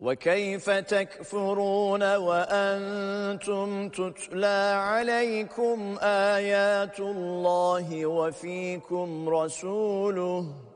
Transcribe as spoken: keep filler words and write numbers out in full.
وكيف تكفرون وأنتم تتلى عليكم آيات الله وفيكم رسوله